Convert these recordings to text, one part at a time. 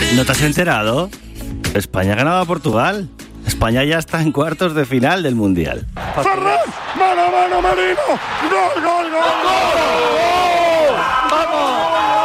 ¿No te has enterado? España ganaba a Portugal. España ya está en cuartos de final del Mundial. ¡Ferran! ¡Mano a mano, Merino! ¡Gol, gol, gol! ¡Gol! ¡Vamos!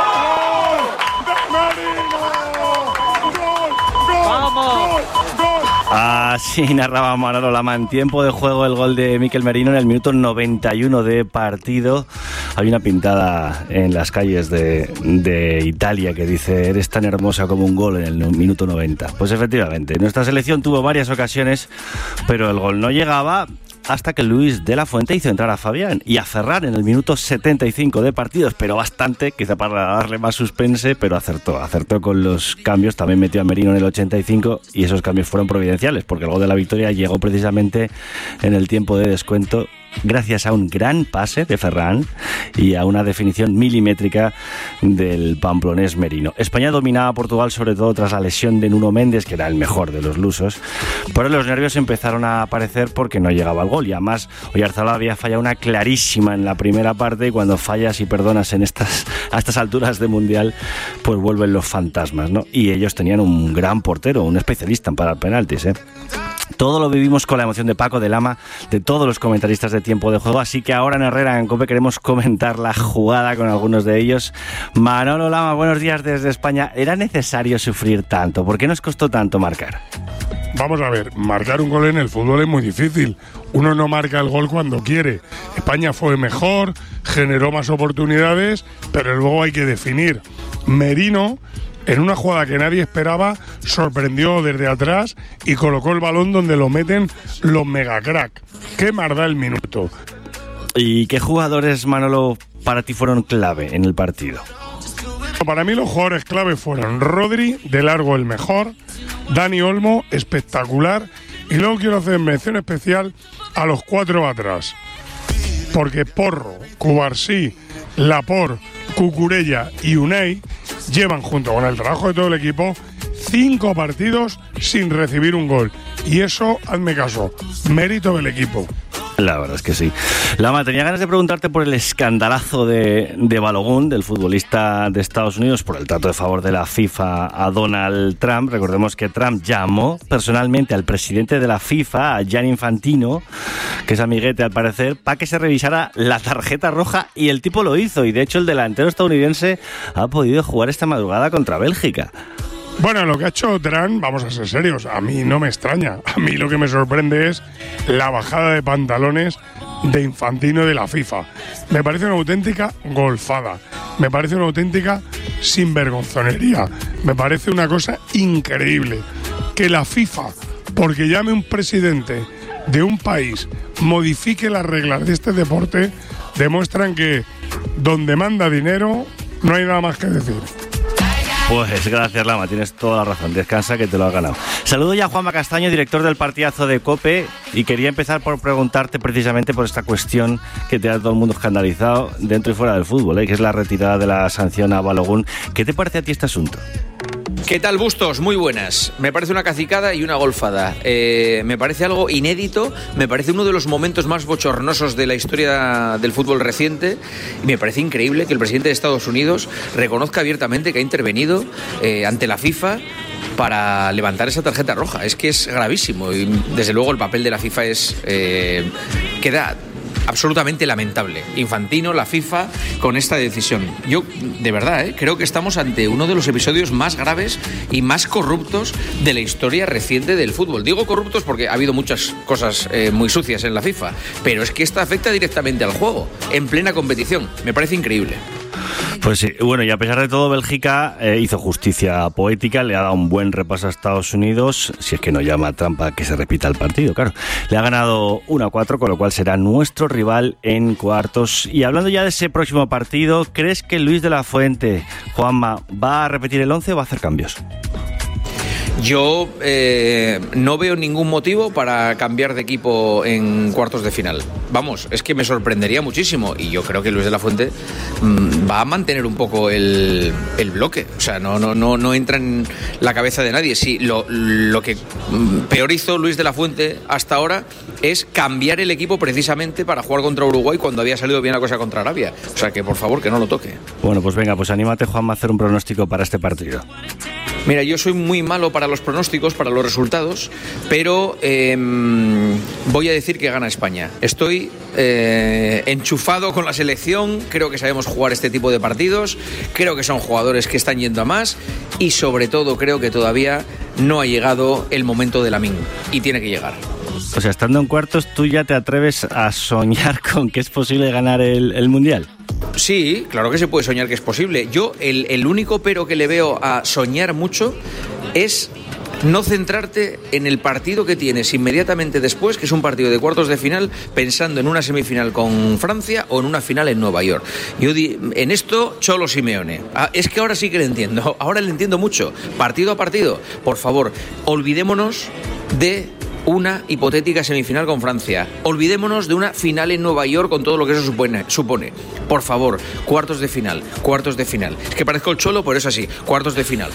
Así narraba Manolo Lama en tiempo de juego el gol de Mikel Merino en el minuto 91 de partido. Hay una pintada en las calles de Italia que dice: eres tan hermosa como un gol en el minuto 90. Pues efectivamente, nuestra selección tuvo varias ocasiones, pero el gol no llegaba hasta que Luis de la Fuente hizo entrar a Fabián y a Ferran en el minuto 75 de partido. Esperó bastante, quizá para darle más suspense, pero acertó con los cambios. También metió a Merino en el 85 y esos cambios fueron providenciales, porque el gol de la victoria llegó precisamente en el tiempo de descuento, gracias a un gran pase de Ferran y a una definición milimétrica del pamplonés Merino. España dominaba a Portugal, sobre todo tras la lesión de Nuno Méndez, que era el mejor de los lusos, pero los nervios empezaron a aparecer porque no llegaba el gol. Y además, Oyarzabal había fallado una clarísima en la primera parte, y cuando fallas y perdonas a estas alturas de Mundial, pues vuelven los fantasmas, ¿no? Y ellos tenían un gran portero, un especialista en parar penaltis, ¿eh? Todo lo vivimos con la emoción de Paco, de Lama, de todos los comentaristas de tiempo de juego, así que ahora en Herrera en COPE queremos comentar la jugada con algunos de ellos. Manolo Lama, buenos días desde España. ¿Era necesario sufrir tanto? ¿Por qué nos costó tanto marcar? Vamos a ver, marcar un gol en el fútbol es muy difícil. Uno no marca el gol cuando quiere. España fue mejor, generó más oportunidades, pero luego hay que definir. Merino, en una jugada que nadie esperaba, sorprendió desde atrás y colocó el balón donde lo meten los megacrack. ¡Qué más da el minuto! ¿Y qué jugadores, Manolo, para ti fueron clave en el partido? Para mí los jugadores clave fueron Rodri, de largo el mejor, Dani Olmo, espectacular, y luego quiero hacer mención especial a los 4 atrás, porque Porro, Cubarsí, Laporte, Cucurella y Unai llevan, junto con el trabajo de todo el equipo, 5 partidos sin recibir un gol. Y eso, hazme caso, mérito del equipo. La verdad es que sí. Lama, tenía ganas de preguntarte por el escandalazo de Balogun, del futbolista de Estados Unidos, por el trato de favor de la FIFA a Donald Trump. Recordemos que Trump llamó personalmente al presidente de la FIFA, a Gianni Infantino, que es amiguete al parecer, para que se revisara la tarjeta roja, y el tipo lo hizo. Y de hecho el delantero estadounidense ha podido jugar esta madrugada contra Bélgica. Bueno, lo que ha hecho Trump, vamos a ser serios, a mí no me extraña. A mí lo que me sorprende es la bajada de pantalones de Infantino de la FIFA. Me parece una auténtica golfada, me parece una auténtica sinvergonzonería, me parece una cosa increíble. Que la FIFA, porque llame un presidente de un país, modifique las reglas de este deporte, demuestran que donde manda dinero no hay nada más que decir. Pues gracias, Lama, tienes toda la razón. Descansa, que te lo has ganado. Saludo ya a Juanma Castaño, director del partidazo de COPE, y quería empezar por preguntarte precisamente por esta cuestión que te ha todo el mundo escandalizado dentro y fuera del fútbol, que es la retirada de la sanción a Balogun. ¿Qué te parece a ti este asunto? ¿Qué tal, Bustos? Muy buenas. Me parece una cacicada y una golfada. Me parece algo inédito, me parece uno de los momentos más bochornosos de la historia del fútbol reciente, y me parece increíble que el presidente de Estados Unidos reconozca abiertamente que ha intervenido ante la FIFA para levantar esa tarjeta roja. Es que es gravísimo, y desde luego el papel de la FIFA queda absolutamente lamentable. Infantino, la FIFA, con esta decisión. Yo, de verdad, creo que estamos ante uno de los episodios más graves y más corruptos de la historia reciente del fútbol. Digo corruptos porque ha habido muchas cosas muy sucias en la FIFA, pero es que esta afecta directamente al juego, en plena competición. Me parece increíble. Pues sí, bueno, y a pesar de todo, Bélgica hizo justicia poética, le ha dado un buen repaso a Estados Unidos, si es que no llama a trampa que se repita el partido, claro. Le ha ganado 1-4, con lo cual será nuestro rival en cuartos. Y hablando ya de ese próximo partido, ¿crees que Luis de la Fuente, Juanma, va a repetir el 11 o va a hacer cambios? Yo no veo ningún motivo para cambiar de equipo en cuartos de final. Vamos, es que me sorprendería muchísimo, y yo creo que Luis de la Fuente va a mantener un poco el bloque. O sea, no entra en la cabeza de nadie. Sí, lo que peor hizo Luis de la Fuente hasta ahora es cambiar el equipo precisamente para jugar contra Uruguay cuando había salido bien la cosa contra Arabia. O sea, que por favor, que no lo toque. Bueno, pues venga, pues anímate, Juanma, a hacer un pronóstico para este partido. Mira, yo soy muy malo para los pronósticos, para los resultados, pero voy a decir que gana España. Estoy enchufado con la selección, creo que sabemos jugar este tipo de partidos, creo que son jugadores que están yendo a más y sobre todo creo que todavía no ha llegado el momento de Lamine y tiene que llegar. O sea, estando en cuartos, ¿tú ya te atreves a soñar con que es posible ganar el Mundial? Sí, claro que se puede soñar que es posible. Yo el único pero que le veo a soñar mucho es no centrarte en el partido que tienes inmediatamente después, que es un partido de cuartos de final, pensando en una semifinal con Francia o en una final en Nueva York. Yo en esto, Cholo Simeone. Es que ahora sí que le entiendo, ahora le entiendo mucho. Partido a partido, por favor, olvidémonos de una hipotética semifinal con Francia. Olvidémonos de una final en Nueva York con todo lo que eso supone. Por favor, cuartos de final. Es que parezco el Cholo, pero es así. Cuartos de final.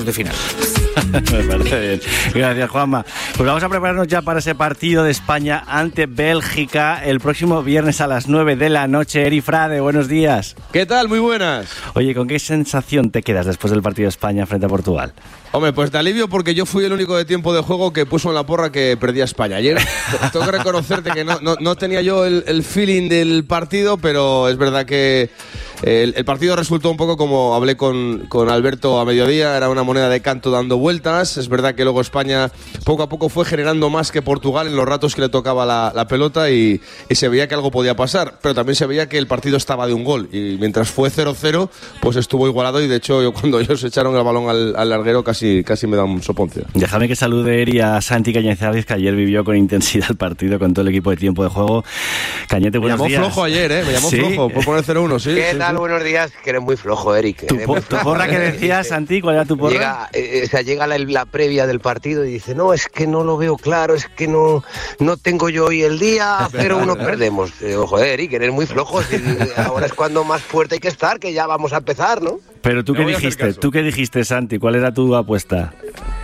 Me parece bien. Gracias, Juanma. Pues vamos a prepararnos ya para ese partido de España ante Bélgica el próximo viernes a las 9 de la noche. Eri Frade, buenos días. ¿Qué tal? Muy buenas. Oye, ¿con qué sensación te quedas después del partido de España frente a Portugal? Hombre, pues de alivio porque yo fui el único de tiempo de juego que puso en la porra que perdía España. Ayer tengo que reconocerte que no tenía yo el feeling del partido, pero es verdad que el partido resultó un poco como hablé con Alberto a mediodía, era una moneda de canto dando vueltas. Es verdad que luego España poco a poco fue generando más que Portugal en los ratos que le tocaba la pelota y se veía que algo podía pasar, pero también se veía que el partido estaba de un gol y mientras fue 0-0 pues estuvo igualado y de hecho cuando ellos echaron el balón al larguero casi me da un soponcio. Déjame que salude Eri a Santi Cañizares, que ayer vivió con intensidad el partido con todo el equipo de tiempo de juego. Cañete, buenos días. Me llamó flojo ayer, me llamó flojo por poner 0-1, sí. ¿Qué tal? Buenos días, que eres muy flojo, Eric. ¿Tu porra que decías, Santi? ¿Cuál era tu porra? Llega la previa del partido y dice, no, es que no lo veo claro, es que no tengo yo hoy el día, 0-1 perdemos. Joder, Eric, eres muy flojo, ahora es cuando más fuerte hay que estar, que ya vamos a empezar, ¿no? Pero ¿tú qué dijiste, Santi? ¿Cuál era tu apuesta?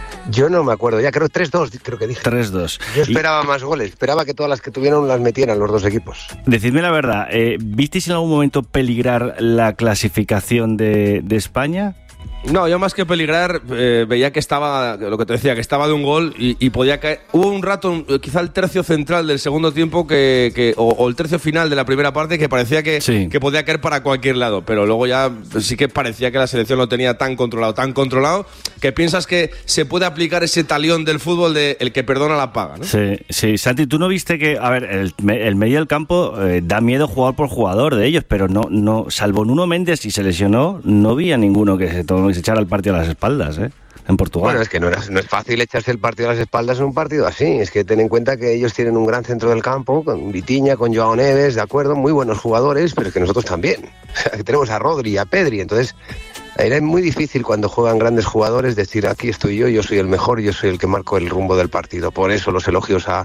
Yo no me acuerdo, ya creo 3-2, creo que dije. 3-2. Yo esperaba más goles, esperaba que todas las que tuvieron las metieran los dos equipos. Decidme la verdad, ¿visteis en algún momento peligrar la clasificación de España? No, yo más que peligrar veía que estaba, lo que te decía, que estaba de un gol y podía caer. Hubo un rato, quizá el tercio central del segundo tiempo o el tercio final de la primera parte que parecía que podía caer para cualquier lado, pero luego ya sí que parecía que la selección lo tenía tan controlado que piensas que se puede aplicar ese talión del fútbol de el que perdona la paga, ¿no? Sí, Santi, tú no viste que, a ver, el medio del campo da miedo jugador por jugador de ellos, pero no salvo Nuno Méndez, y se lesionó, no vi a ninguno que se echara el partido a las espaldas, en Portugal. Bueno, es que no es fácil echarse el partido a las espaldas en un partido así. Es que ten en cuenta que ellos tienen un gran centro del campo, con Vitinha, con Joao Neves, de acuerdo, muy buenos jugadores, pero es que nosotros también. Tenemos a Rodri y a Pedri, entonces era muy difícil cuando juegan grandes jugadores decir, aquí estoy yo soy el mejor, yo soy el que marco el rumbo del partido. Por eso los elogios a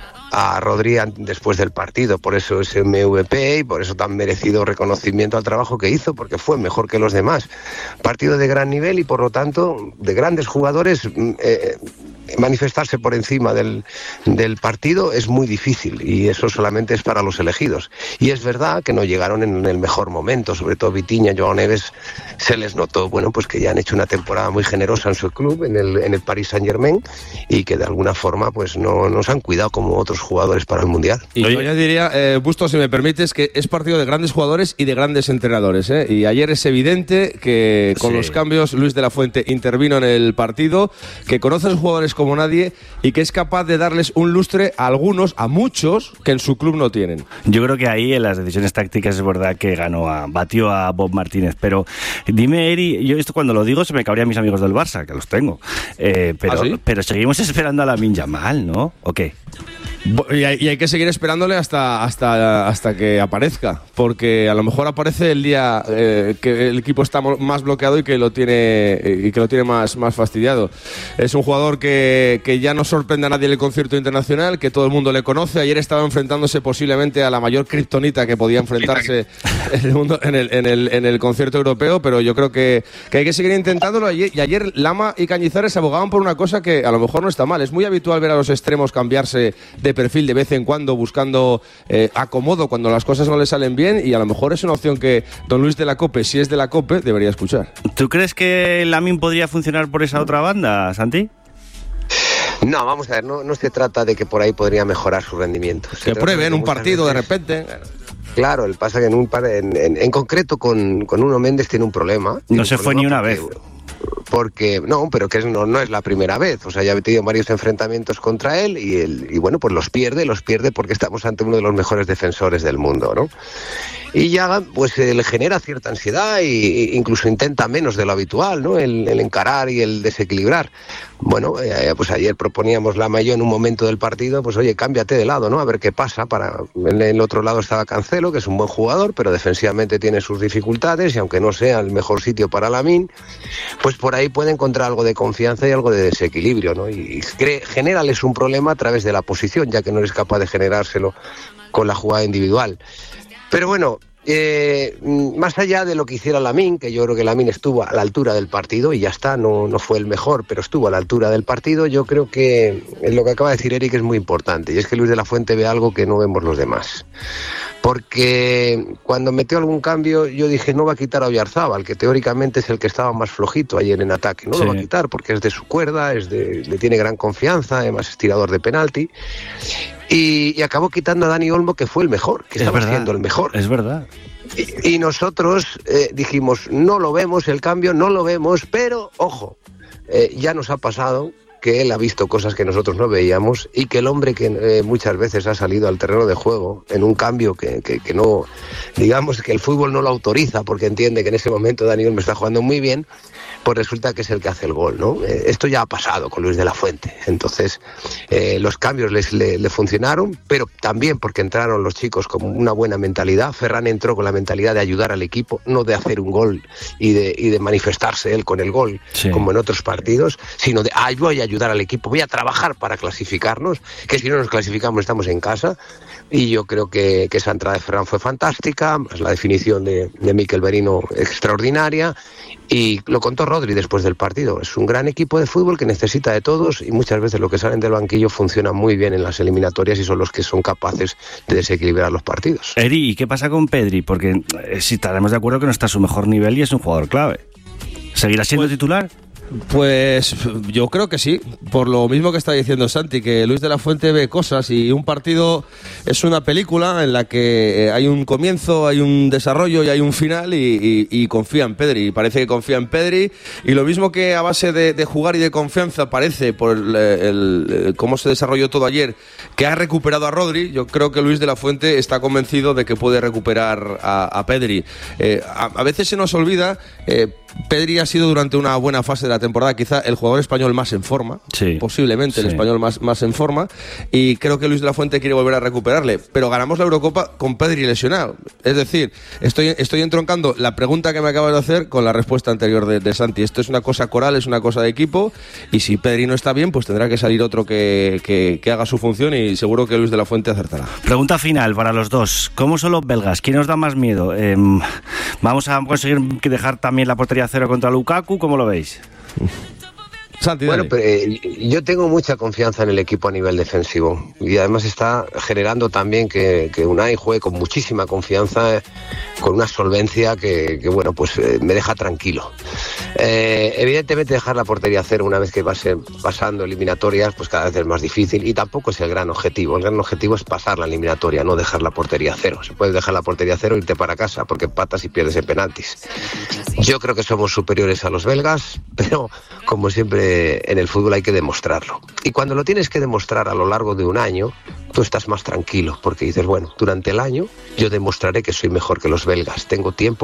Rodri después del partido, por eso ese MVP y por eso tan merecido reconocimiento al trabajo que hizo, porque fue mejor que los demás. Partido de gran nivel y por lo tanto de grandes jugadores. Manifestarse por encima del partido es muy difícil y eso solamente es para los elegidos. Y es verdad que no llegaron en el mejor momento, sobre todo Vitinha, Joao Neves, se les notó, bueno, pues que ya han hecho una temporada muy generosa en su club, en el Paris Saint-Germain, y que de alguna forma pues no nos han cuidado como otros jugadores para el Mundial. Y yo ya diría, Busto, si me permites, que es partido de grandes jugadores y de grandes entrenadores, y ayer es evidente que con los cambios Luis de la Fuente intervino en el partido, que conoce a los jugadores como nadie y que es capaz de darles un lustre a algunos, a muchos, que en su club no tienen. Yo creo que ahí en las decisiones tácticas es verdad que batió a Bob Martínez, pero dime, Eri, yo esto cuando lo digo se me cabrían mis amigos del Barça, que los tengo, pero seguimos esperando a Lamine Yamal, ¿no? ¿O qué? Y hay que seguir esperándole hasta que aparezca, porque a lo mejor aparece el día que el equipo está más bloqueado y que lo tiene más fastidiado. Es un jugador que ya no sorprende a nadie en el concierto internacional, que todo el mundo le conoce. Ayer estaba enfrentándose posiblemente a la mayor kriptonita que podía enfrentarse el mundo en el concierto europeo, pero yo creo que hay que seguir intentándolo. Y ayer Lama y Cañizares abogaban por una cosa que a lo mejor no está mal. Es muy habitual ver a los extremos cambiarse de de perfil de vez en cuando, buscando acomodo cuando las cosas no le salen bien, y a lo mejor es una opción que don Luis de la Cope, si es de la Cope, debería escuchar. ¿Tú crees que Lamine podría funcionar por esa otra banda, Santi? No, vamos a ver, no se trata de que por ahí podría mejorar su rendimiento. Que pruebe en un partido de repente. Claro, el pasa que en concreto con Nuno Méndez tiene un problema. No se fue ni una vez. Porque no, pero que no es la primera vez. O sea, ya he tenido varios enfrentamientos contra él y bueno, pues los pierde porque estamos ante uno de los mejores defensores del mundo, ¿no? Y ya pues le genera cierta ansiedad e incluso intenta menos de lo habitual, ¿no? El encarar y el desequilibrar. Bueno, pues ayer proponíamos Lama y yo en un momento del partido, pues oye, cámbiate de lado, ¿no? A ver qué pasa. En el otro lado estaba Cancelo, que es un buen jugador, pero defensivamente tiene sus dificultades, y aunque no sea el mejor sitio para Lamine, pues por ahí puede encontrar algo de confianza y algo de desequilibrio, ¿no? Y genérales un problema a través de la posición, ya que no eres capaz de generárselo con la jugada individual. Pero bueno, más allá de lo que hiciera Lamine, que yo creo que Lamine estuvo a la altura del partido y ya está, no fue el mejor, pero estuvo a la altura del partido, yo creo que lo que acaba de decir Eric es muy importante, y es que Luis de la Fuente ve algo que no vemos los demás. Porque cuando metió algún cambio, yo dije, no va a quitar a Oyarzábal, que teóricamente es el que estaba más flojito ayer en ataque. No lo va a quitar porque es de su cuerda, le tiene gran confianza, además es tirador de penalti. Y acabó quitando a Dani Olmo, que fue el mejor, que estaba siendo el mejor. Es verdad. Y nosotros dijimos, no lo vemos, el cambio no lo vemos, pero, ojo, ya nos ha pasado que él ha visto cosas que nosotros no veíamos, y que el hombre que muchas veces ha salido al terreno de juego en un cambio que no, digamos que el fútbol no lo autoriza porque entiende que en ese momento Dani Olmo está jugando muy bien, pues resulta que es el que hace el gol, ¿no? Esto ya ha pasado con Luis de la Fuente. Entonces, los cambios le funcionaron, pero también porque entraron los chicos con una buena mentalidad. Ferran entró con la mentalidad de ayudar al equipo, no de hacer un gol y de manifestarse él con el gol, como en otros partidos, sino de voy a ayudar al equipo, voy a trabajar para clasificarnos, que si no nos clasificamos estamos en casa. Y yo creo que esa entrada de Ferran fue fantástica, más la definición de Mikel Merino extraordinaria, y lo contó Rodri después del partido. Es un gran equipo de fútbol que necesita de todos, y muchas veces lo que salen del banquillo funciona muy bien en las eliminatorias y son los que son capaces de desequilibrar los partidos. Eri, ¿y qué pasa con Pedri? Porque si estaremos de acuerdo que no está a su mejor nivel y es un jugador clave. ¿Seguirá siendo titular? Pues yo creo que sí, por lo mismo que está diciendo Santi, que Luis de la Fuente ve cosas, y un partido es una película en la que hay un comienzo, hay un desarrollo y hay un final, y confía en Pedri, parece que confía en Pedri, y lo mismo que a base de jugar y de confianza parece, por cómo se desarrolló todo ayer, que ha recuperado a Rodri. Yo creo que Luis de la Fuente está convencido de que puede recuperar a Pedri. A veces se nos olvida, Pedri ha sido durante una buena fase de la temporada quizá el jugador español más en forma, posiblemente el español más en forma, y creo que Luis de la Fuente quiere volver a recuperarle, pero ganamos la Eurocopa con Pedri lesionado. Es decir, estoy entroncando la pregunta que me acabas de hacer con la respuesta anterior de Santi. Esto es una cosa coral, es una cosa de equipo, y si Pedri no está bien, pues tendrá que salir otro que haga su función, y seguro que Luis de la Fuente acertará. Pregunta final para los dos. ¿Cómo son los belgas? ¿Quién nos da más miedo? ¿Vamos a conseguir dejar también la portería a cero contra Lukaku? ¿Cómo lo veis? Santi, bueno, pero, yo tengo mucha confianza en el equipo a nivel defensivo, y además está generando también que Unai juegue con muchísima confianza, con una solvencia que bueno, pues me deja tranquilo. Evidentemente dejar la portería a cero una vez que vas pasando eliminatorias, pues cada vez es más difícil, y tampoco es el gran objetivo. El gran objetivo es pasar la eliminatoria, no dejar la portería a cero. Se puede dejar la portería a cero e irte para casa porque empatas y pierdes en penaltis. Yo creo que somos superiores a los belgas, pero como siempre en el fútbol hay que demostrarlo. Y cuando lo tienes que demostrar a lo largo de un año, tú estás más tranquilo, porque dices, bueno, durante el año yo demostraré que soy mejor que los belgas. Tengo tiempo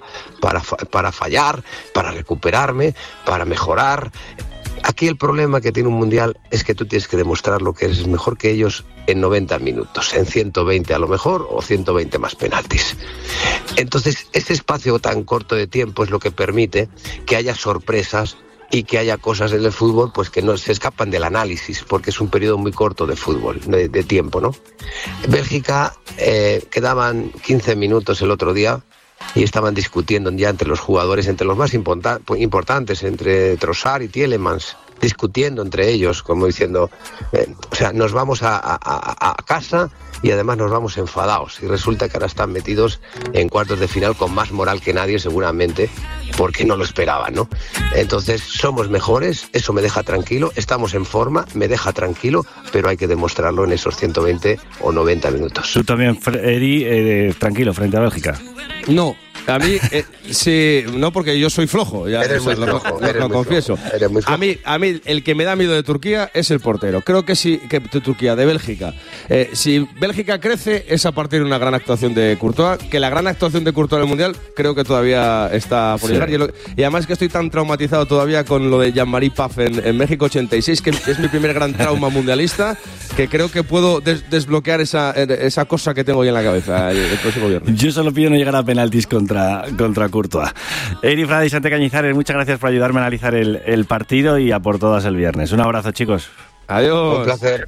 para fallar, para recuperarme, para mejorar. Aquí el problema que tiene un mundial es que tú tienes que demostrar lo que eres mejor que ellos en 90 minutos, en 120 a lo mejor, o 120 más penaltis. Entonces, ese espacio tan corto de tiempo es lo que permite que haya sorpresas y que haya cosas en el fútbol pues que no se escapan del análisis, porque es un periodo muy corto de fútbol, de tiempo, ¿no? Bélgica, quedaban 15 minutos el otro día y estaban discutiendo ya entre los jugadores, entre los más importantes, entre Trossard y Tielemans, discutiendo entre ellos, como diciendo, o sea, nos vamos a casa y además nos vamos enfadados. Y resulta que ahora están metidos en cuartos de final con más moral que nadie, seguramente, porque no lo esperaban, ¿no? Entonces, somos mejores, eso me deja tranquilo, estamos en forma, me deja tranquilo, pero hay que demostrarlo en esos 120 o 90 minutos. Tú también, Eri, tranquilo frente a Bélgica. No. A mí, sí, no, porque yo soy flojo. Ya, eres muy flojo, lo confieso. Eres muy flojo. A mí, el que me da miedo de Turquía es el portero. Creo que sí, que de Turquía, de Bélgica. Si Bélgica crece, es a partir de una gran actuación de Courtois, que la gran actuación de Courtois en el Mundial creo que todavía está por llegar. Y además que estoy tan traumatizado todavía con lo de Jean-Marie Paf en México 86, que es mi primer gran trauma mundialista, que creo que puedo desbloquear esa cosa que tengo hoy en la cabeza el próximo viernes. Yo solo pido no llegar a penaltis contra Courtois. Eri Frade y Santi Cañizares, muchas gracias por ayudarme a analizar el partido y a por todas el viernes. Un abrazo, chicos. Adiós. Un placer.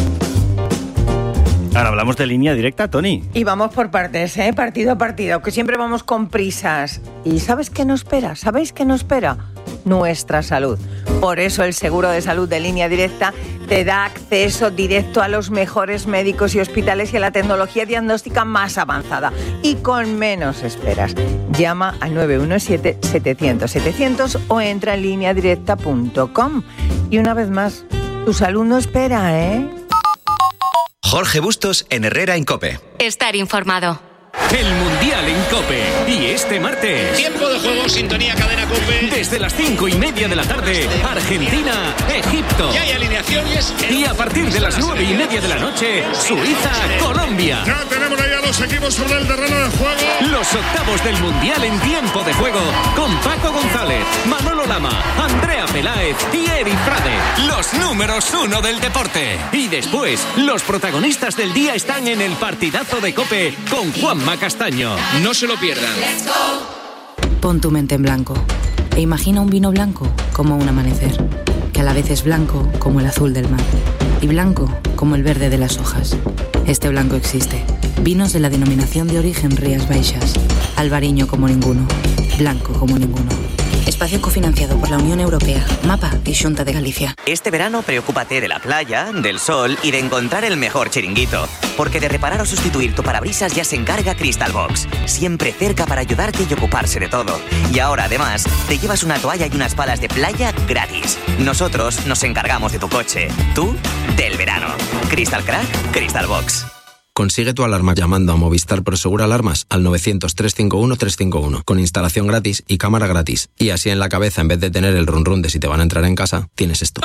Ahora hablamos de línea directa, Tony. Y vamos por partes, partido a partido, que siempre vamos con prisas. ¿Y sabes qué nos espera? ¿Sabéis qué nos espera? Nuestra salud. Por eso el seguro de salud de Línea Directa te da acceso directo a los mejores médicos y hospitales y a la tecnología diagnóstica más avanzada y con menos esperas. Llama al 917-700-700 o entra en lineadirecta.com. Y una vez más, tu salud no espera, ¿eh? Jorge Bustos en Herrera en COPE. Estar informado. El Mundial en COPE. Y este martes, tiempo de juego, sintonía cadena COPE. Desde las 5:30 de la tarde, Argentina, Egipto. Ya hay alineaciones. Y a partir de las 9:30 de la noche, Suiza, Colombia. Ya tenemos ahí a los equipos sobre el terreno de juego. Los octavos del Mundial en tiempo de juego, con Paco González, Manolo Lama, Andrea Peláez y Eri Frade. Los números 1 del deporte. Y después, los protagonistas del día están en el partidazo de COPE con Juanma Castaño. No se lo pierdan. Pon tu mente en blanco e imagina un vino blanco como un amanecer, que a la vez es blanco como el azul del mar y blanco como el verde de las hojas. Este blanco existe. Vinos de la denominación de origen Rías Baixas. Albariño como ninguno. Blanco como ninguno. Espacio cofinanciado por la Unión Europea, MAPA y Xunta de Galicia. Este verano preocúpate de la playa, del sol y de encontrar el mejor chiringuito. Porque de reparar o sustituir tu parabrisas ya se encarga Crystal Box. Siempre cerca para ayudarte y ocuparse de todo. Y ahora además te llevas una toalla y unas palas de playa gratis. Nosotros nos encargamos de tu coche. Tú, del verano. Crystal Crack, Crystal Box. Consigue tu alarma llamando a Movistar Prosegur Alarmas al 900-351-351 con instalación gratis y cámara gratis. Y así en la cabeza, en vez de tener el run run de si te van a entrar en casa, tienes esto.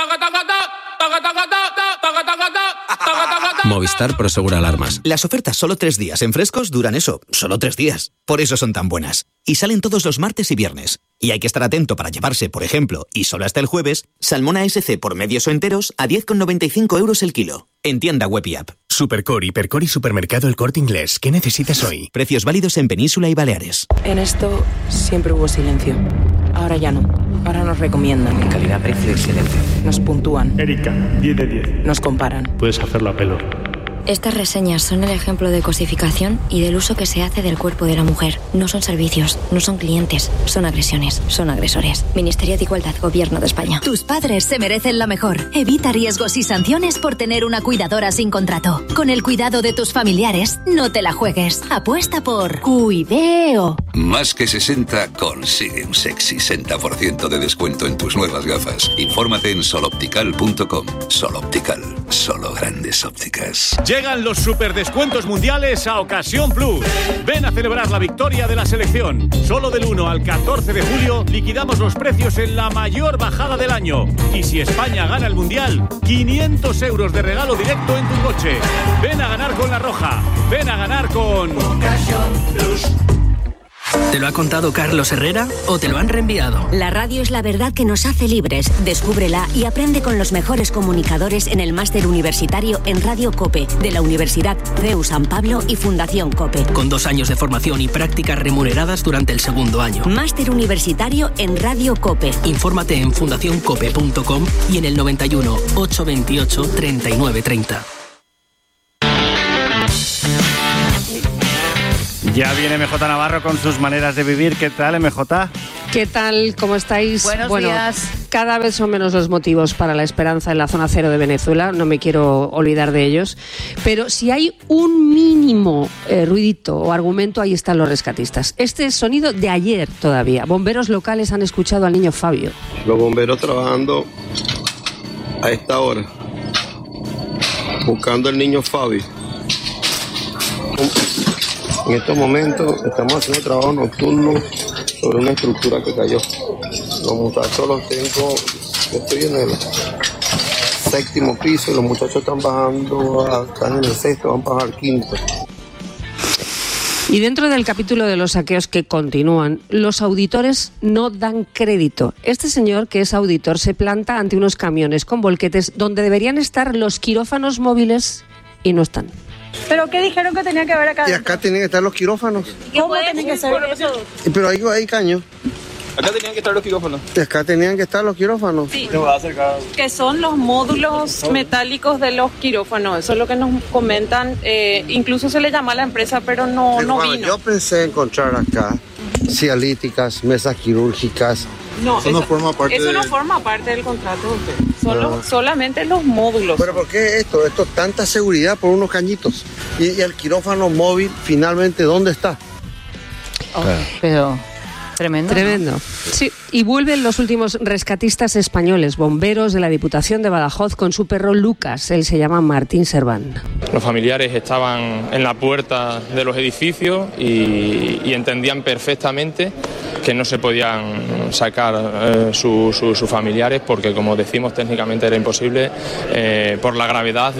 Movistar Prosegur Alarmas. Las ofertas solo 3 días en Frescos duran eso, solo 3 días. Por eso son tan buenas. Y salen todos los martes y viernes. Y hay que estar atento para llevarse, por ejemplo, y solo hasta el jueves, salmón SC por medios o enteros a 10,95 € el kilo. En tienda web y app. Supercor, Hipercor y Supermercado El Corte Inglés. ¿Qué necesitas hoy? Precios válidos en Península y Baleares. En esto siempre hubo silencio. Ahora ya no. Ahora nos recomiendan. En calidad, precio y silencio. Nos puntúan. Erika, 10 de 10. Nos comparan. Puedes hacerlo a pelo. Estas reseñas son el ejemplo de cosificación y del uso que se hace del cuerpo de la mujer. No son servicios, no son clientes, son agresiones, son agresores. Ministerio de Igualdad, Gobierno de España. Tus padres se merecen lo mejor. Evita riesgos y sanciones por tener una cuidadora sin contrato. Con el cuidado de tus familiares, no te la juegues. Apuesta por Cuideo. Más que 60 consigue un sexy 60% de descuento en tus nuevas gafas. Infórmate en soloptical.com. Soloptical, solo grandes ópticas. Llegan los superdescuentos mundiales a Ocasión Plus. Ven a celebrar la victoria de la selección. Solo del 1 al 14 de julio liquidamos los precios en la mayor bajada del año. Y si España gana el mundial, 500 € de regalo directo en tu coche. Ven a ganar con La Roja. Ven a ganar con Ocasión Plus. ¿Te lo ha contado Carlos Herrera o te lo han reenviado? La radio es la verdad que nos hace libres. Descúbrela y aprende con los mejores comunicadores en el máster universitario en Radio COPE de la Universidad CEU San Pablo y Fundación COPE. Con 2 años de formación y prácticas remuneradas durante el segundo año. Máster universitario en Radio COPE. Infórmate en fundacioncope.com y en el 91 828 3930. Ya viene MJ Navarro con sus maneras de vivir. ¿Qué tal, MJ? ¿Qué tal? ¿Cómo estáis? Buenos días. Cada vez son menos los motivos para la esperanza en la zona cero de Venezuela, no me quiero olvidar de ellos, pero si hay un mínimo ruidito o argumento, ahí están los rescatistas. Este es sonido de ayer todavía. Bomberos locales han escuchado al niño Fabio. Los bomberos trabajando a esta hora, buscando al niño Fabio. En estos momentos estamos haciendo trabajo nocturno sobre una estructura que cayó. Los muchachos los tengo, estoy en el 7º piso y los muchachos están bajando, están en el 6º, van a bajar al 5º. Y dentro del capítulo de los saqueos que continúan, los auditores no dan crédito. Este señor, que es auditor, se planta ante unos camiones con volquetes donde deberían estar los quirófanos móviles y no están. ¿Pero qué dijeron que tenía que haber acá? Y acá tienen que estar los quirófanos. ¿Cómo tienen que ser eso? Pero hay caños. Acá tenían que estar los quirófanos. Y acá tenían que estar los quirófanos. Sí. Que son los módulos metálicos de los quirófanos. Eso es lo que nos comentan. Incluso se le llama a la empresa, pero no vino. Yo pensé encontrar acá cialíticas, mesas quirúrgicas. No, eso no forma parte del contrato. Solamente los módulos. ¿Pero por qué esto? Esto tanta seguridad por unos cañitos. Y el quirófano móvil, finalmente, ¿dónde está? Pero... Tremendo. ¿No? Sí, y vuelven los últimos rescatistas españoles, bomberos de la Diputación de Badajoz con su perro Lucas. Él se llama Martín Serván. Los familiares estaban en la puerta de los edificios y entendían perfectamente que no se podían sacar sus familiares porque, como decimos, técnicamente era imposible por la gravedad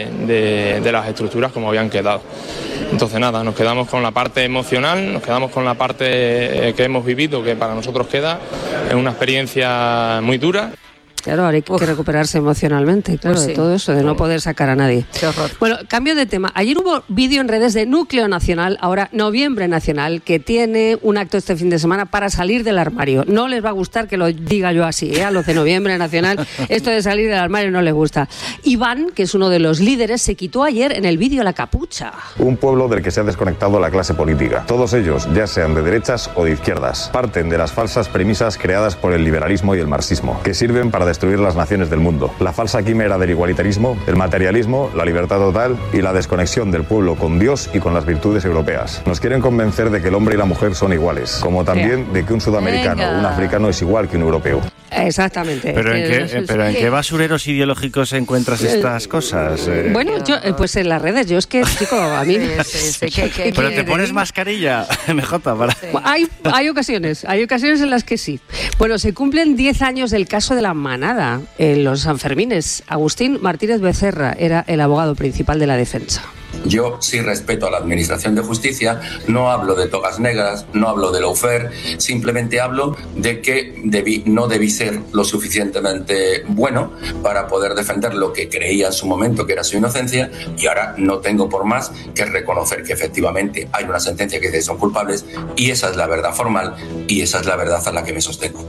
de las estructuras como habían quedado. Entonces nada, nos quedamos con la parte emocional, nos quedamos con la parte que hemos vivido, que para nosotros queda, es una experiencia muy dura. Claro, ahora hay que recuperarse emocionalmente, claro, de todo eso, de no poder sacar a nadie. Qué horror. Bueno, cambio de tema. Ayer hubo vídeo en redes de Núcleo Nacional, ahora Noviembre Nacional, que tiene un acto este fin de semana para salir del armario. No les va a gustar que lo diga yo así, a los de Noviembre Nacional, esto de salir del armario no les gusta. Iván, que es uno de los líderes, se quitó ayer en el vídeo la capucha. Un pueblo del que se ha desconectado la clase política. Todos ellos, ya sean de derechas o de izquierdas, parten de las falsas premisas creadas por el liberalismo y el marxismo, que sirven para destruir las naciones del mundo. La falsa quimera del igualitarismo, el materialismo, la libertad total y la desconexión del pueblo con Dios y con las virtudes europeas. Nos quieren convencer de que el hombre y la mujer son iguales, como también de que un sudamericano o un africano es igual que un europeo. Exactamente. ¿Pero en qué basureros ideológicos encuentras estas cosas? Bueno, yo pues en las redes, yo es que, chico, a mí... Pero te pones mascarilla, MJ, para... Sí. Hay ocasiones en las que sí. Bueno, se cumplen 10 años del caso de la manada en los Sanfermines. Agustín Martínez Becerra era el abogado principal de la defensa. Yo sí respeto a la Administración de Justicia, no hablo de togas negras, no hablo de lawfare, simplemente hablo de que no debí ser lo suficientemente bueno para poder defender lo que creía en su momento que era su inocencia, y ahora no tengo por más que reconocer que efectivamente hay una sentencia que dice que son culpables, y esa es la verdad formal y esa es la verdad a la que me sostengo.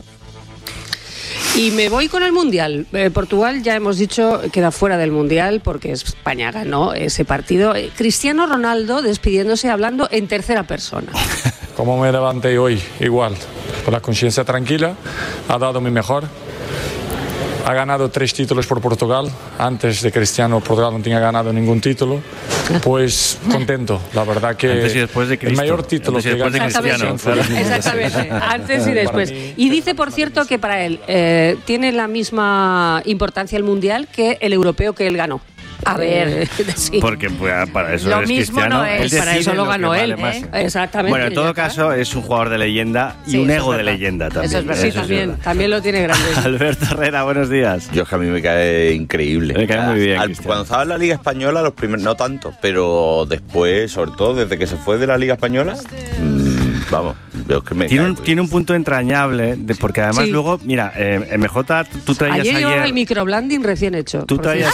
Y me voy con el Mundial. Portugal, ya hemos dicho, queda fuera del Mundial porque España ganó ese partido. Cristiano Ronaldo despidiéndose, hablando en tercera persona. Como me levanté hoy, igual, con la conciencia tranquila, ha dado mi mejor. Ha ganado 3 títulos por Portugal. Antes de Cristiano, Portugal no tenía ganado ningún título. Pues contento, la verdad que antes y después de Cristo. El mayor título que ganó Cristiano. Exactamente, antes y después. Y dice, por cierto, que para él tiene la misma importancia el Mundial que el europeo que él ganó. A ver, sí. Porque para eso lo eres mismo cristiano. No es. Para eso lo ganó él. Exactamente. Bueno, en todo caso, es un jugador de leyenda y un ego de leyenda también. Eso es verdad. Sí, también lo tiene grande. Alberto Herrera, buenos días. Yo es que a mí me cae increíble. Me cae muy bien. Cuando estaba en la Liga Española, los primeros, no tanto, pero después, sobre todo desde que se fue de la Liga Española, vamos, veo que me tiene un punto entrañable, porque además luego, mira, MJ, tú traías ayer... llevaba el microblending recién hecho. Tú traías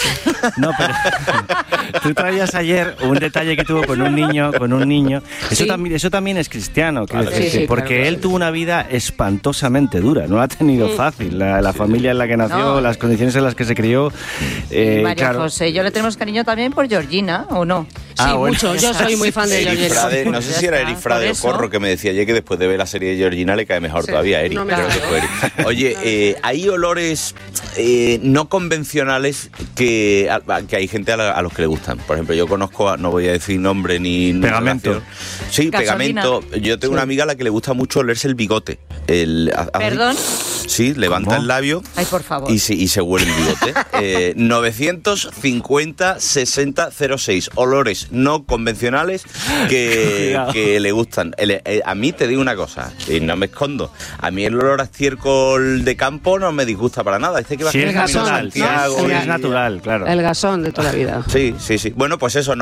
ayer un detalle que tuvo con un niño. Eso también es cristiano, porque él tuvo una vida espantosamente dura, no la ha tenido fácil, la familia en la que nació, las condiciones en las que se crió. María José, yo le tenemos cariño también por Georgina, ¿o no? Sí, mucho. Yo soy muy fan de Georgina. Frade, no sé si era Eric Frade o Corro que me decía ayer que después de ver la serie de Georgina le cae mejor todavía Eric. No me Creo que fue Eric. Oye, hay olores no convencionales que hay gente a los que le gustan. Por ejemplo, yo conozco, no voy a decir nombre ni pegamento. Sí, Gasolina. pegamento. Yo tengo una amiga a la que le gusta mucho olerse el bigote. ¿Perdón? Sí, levanta el labio. Ay, por favor. Y se huele el bigote. 950-60-06. Olores no convencionales que le gustan. A mí te digo una cosa, y no me escondo. A mí el olor a estiércol de campo no me disgusta para nada. Este que va si a es natural, es natural, claro. El gasón de toda la vida. Sí. Bueno, pues eso,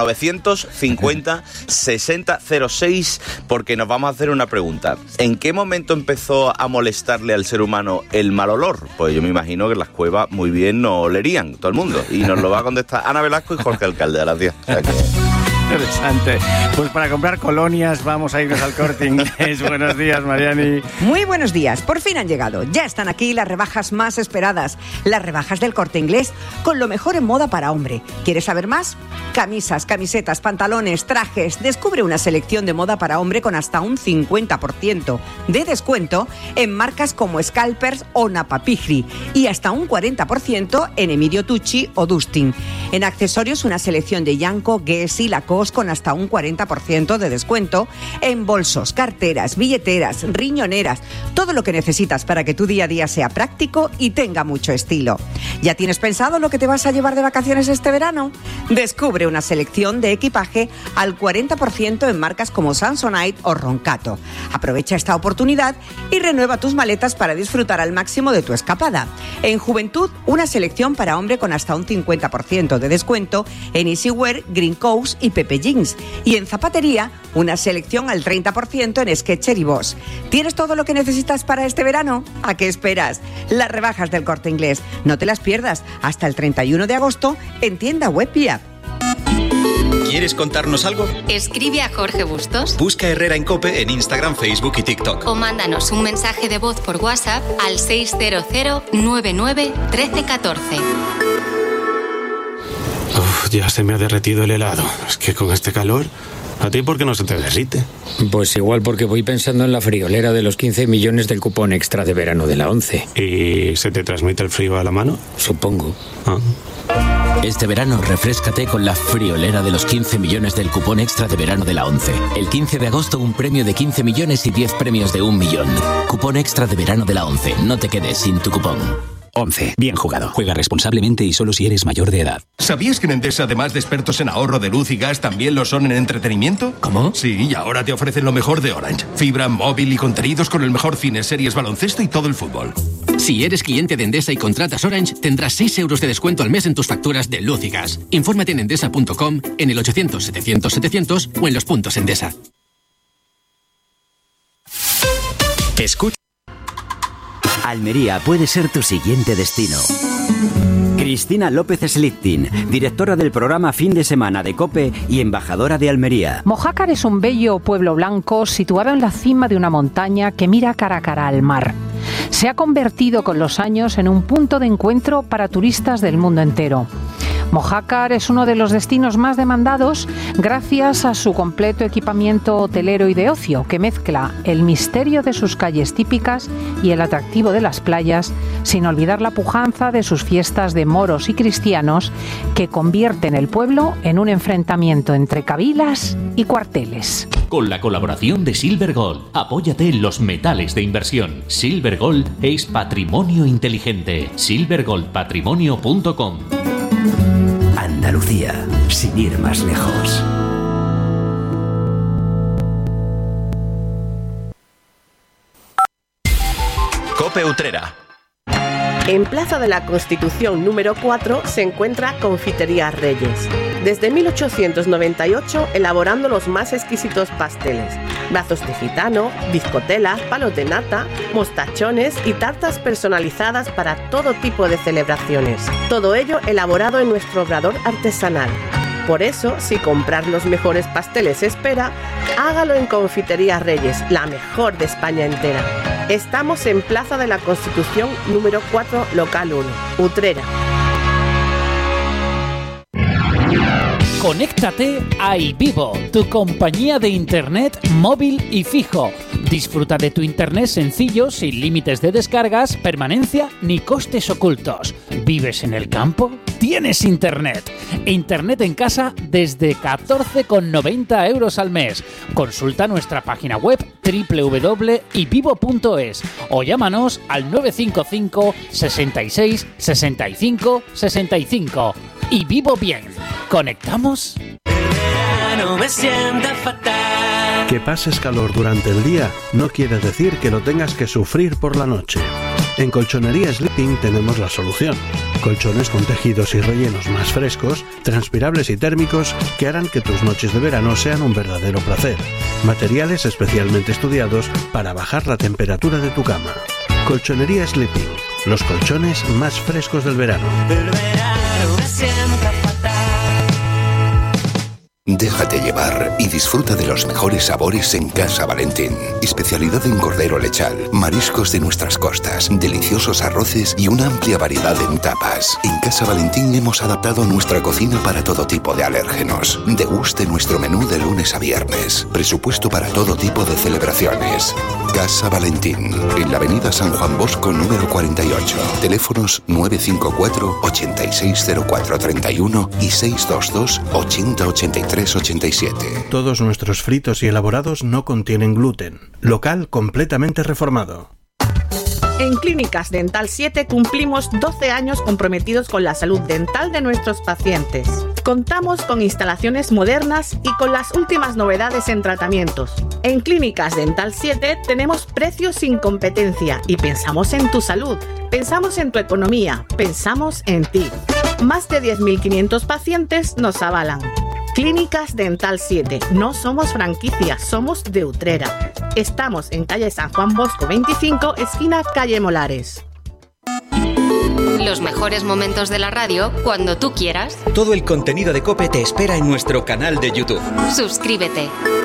950-60-06, porque nos vamos a hacer una pregunta. ¿En qué momento empezó a molestarle al ser humano el mal olor? Pues yo me imagino que en las cuevas muy bien no olerían todo el mundo. Y nos lo va a contestar Ana Velasco y Jorge Alcalde a las 10. Interesante. Pues para comprar colonias vamos a irnos al Corte Inglés. Buenos días, Mariani. Muy buenos días. Por fin han llegado. Ya están aquí las rebajas más esperadas. Las rebajas del Corte Inglés con lo mejor en moda para hombre. ¿Quieres saber más? Camisas, camisetas, pantalones, trajes. Descubre una selección de moda para hombre con hasta un 50% de descuento en marcas como Scalpers o Napapijri y hasta un 40% en Emilio Tucci o Dustin. En accesorios, una selección de Yanko, Guess y Lacoste con hasta un 40% de descuento en bolsos, carteras, billeteras, riñoneras, todo lo que necesitas para que tu día a día sea práctico y tenga mucho estilo. ¿Ya tienes pensado lo que te vas a llevar de vacaciones este verano? Descubre una selección de equipaje al 40% en marcas como Samsonite o Roncato. Aprovecha esta oportunidad y renueva tus maletas para disfrutar al máximo de tu escapada. En juventud, una selección para hombre con hasta un 50% de descuento en Easywear, Green Coast y Pepe Jeans. Y en zapatería, una selección al 30% en Skechers y Boss. ¿Tienes todo lo que necesitas para este verano? ¿A qué esperas? Las rebajas del Corte Inglés. No te las pierdas hasta el 31 de agosto en tienda web y app. ¿Quieres contarnos algo? Escribe a Jorge Bustos. Busca Herrera en COPE en Instagram, Facebook y TikTok. O mándanos un mensaje de voz por WhatsApp al 600 99 1314. Ya se me ha derretido el helado. Es que con este calor... ¿A ti por qué no se te derrite? Pues igual porque voy pensando en la friolera de los 15 millones del cupón extra de verano de la 11. ¿Y se te transmite el frío a la mano? Supongo. Este verano refréscate con la friolera de los 15 millones del cupón extra de verano de la 11. El 15 de agosto un premio de 15 millones y 10 premios de 1 millón. Cupón extra de verano de la 11. No te quedes sin tu cupón. 11. Bien jugado. Juega responsablemente y solo si eres mayor de edad. ¿Sabías que en Endesa, además de expertos en ahorro de luz y gas, también lo son en entretenimiento? ¿Cómo? Sí, y ahora te ofrecen lo mejor de Orange. Fibra, móvil y contenidos con el mejor cine, series, baloncesto y todo el fútbol. Si eres cliente de Endesa y contratas Orange, tendrás 6 euros de descuento al mes en tus facturas de luz y gas. Infórmate en endesa.com, en el 800-700-700 o en los puntos Endesa. Escucha. Almería puede ser tu siguiente destino. Cristina López Slittin, directora del programa Fin de Semana de COPE y embajadora de Almería. Mojácar es un bello pueblo blanco situado en la cima de una montaña que mira cara a cara al mar. Se ha convertido con los años en un punto de encuentro para turistas del mundo entero. Mojácar es uno de los destinos más demandados gracias a su completo equipamiento hotelero y de ocio, que mezcla el misterio de sus calles típicas y el atractivo de las playas, sin olvidar la pujanza de sus fiestas de moros y cristianos, que convierten el pueblo en un enfrentamiento entre cabilas y cuarteles. Con la colaboración de Silver Gold, apóyate en los metales de inversión. Silver Gold es patrimonio inteligente. silvergoldpatrimonio.com. Andalucía, sin ir más lejos. COPE Utrera. En Plaza de la Constitución número 4 se encuentra Confitería Reyes. Desde 1898 elaborando los más exquisitos pasteles, brazos de gitano, bizcotelas, palos de nata, mostachones y tartas personalizadas para todo tipo de celebraciones. Todo ello elaborado en nuestro obrador artesanal. Por eso, si comprar los mejores pasteles espera, hágalo en Confitería Reyes, la mejor de España entera. Estamos en Plaza de la Constitución número 4, local 1, Utrera. Conéctate a iVivo, tu compañía de internet móvil y fijo. Disfruta de tu internet sencillo, sin límites de descargas, permanencia ni costes ocultos. ¿Vives en el campo? Tienes internet. Internet en casa desde 14,90 € al mes. Consulta nuestra página web www.ivivo.es o llámanos al 955 66 65 65. Y vivo bien. ¿Conectamos? Que pases calor durante el día no quiere decir que lo tengas que sufrir por la noche. En Colchonería Sleeping tenemos la solución. Colchones con tejidos y rellenos más frescos, transpirables y térmicos que harán que tus noches de verano sean un verdadero placer. Materiales especialmente estudiados para bajar la temperatura de tu cama. Colchonería Sleeping, los colchones más frescos del verano. Déjate llevar y disfruta de los mejores sabores en Casa Valentín. Especialidad en cordero lechal, mariscos de nuestras costas, deliciosos arroces y una amplia variedad en tapas. En Casa Valentín hemos adaptado nuestra cocina para todo tipo de alérgenos. Deguste nuestro menú de lunes a viernes. Presupuesto para todo tipo de celebraciones. Casa Valentín, en la avenida San Juan Bosco número 48. Teléfonos 954 860431 y 622 8083 87. Todos nuestros fritos y elaborados no contienen gluten. Local completamente reformado. En Clínicas Dental 7 cumplimos 12 años comprometidos con la salud dental de nuestros pacientes. Contamos con instalaciones modernas y con las últimas novedades en tratamientos. En Clínicas Dental 7 tenemos precios sin competencia y pensamos en tu salud, pensamos en tu economía, pensamos en ti. Más de 10.500 pacientes nos avalan. Clínicas Dental 7. No somos franquicia, somos de Utrera. Estamos en calle San Juan Bosco 25, esquina calle Molares. Los mejores momentos de la radio cuando tú quieras. Todo el contenido de COPE te espera en nuestro canal de YouTube. Suscríbete.